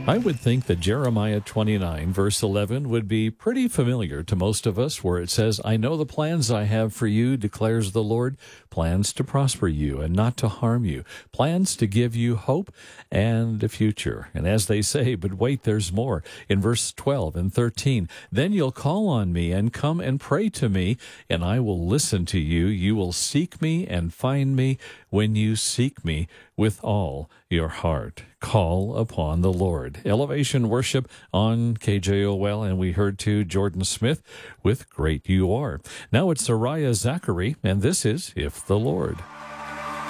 I would think that Jeremiah 29, verse 11, would be pretty familiar to most of us, where it says, I know the plans I have for you, declares the Lord, plans to prosper you and not to harm you, plans to give you hope and a future. And as they say, but wait, there's more. In verse 12 and 13, then you'll call on me and come and pray to me, and I will listen to you. You will seek me and find me when you seek me with all your heart. Call upon the Lord. Elevation Worship on KJOL, and we heard to Jordan Smith with Great You Are. Now it's Sariah Zachary, and this is If the Lord.